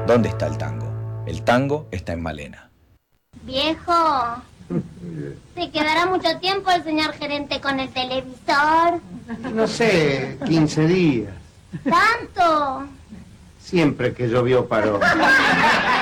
¿Dónde está el tango? El tango está en Malena. Viejo, ¿se quedará mucho tiempo el señor gerente con el televisor? No sé, 15 días. ¿Tanto? Siempre que llovió paró.